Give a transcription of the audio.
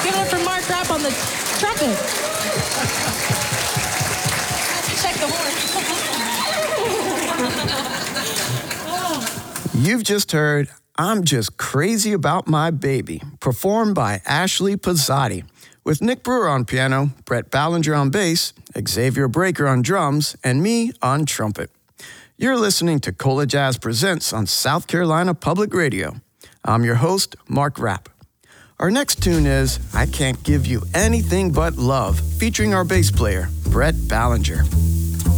it up for Mark Rapp on the trumpet. Check the horn. You've just heard I'm Just Crazy About My Baby, performed by Ashley Pizzotti, with Nick Brewer on piano, Brett Ballinger on bass, Xavier Breaker on drums, and me on trumpet. You're listening to Cola Jazz Presents on South Carolina Public Radio. I'm your host, Mark Rapp. Our next tune is I Can't Give You Anything But Love, featuring our bass player, Brett Ballinger.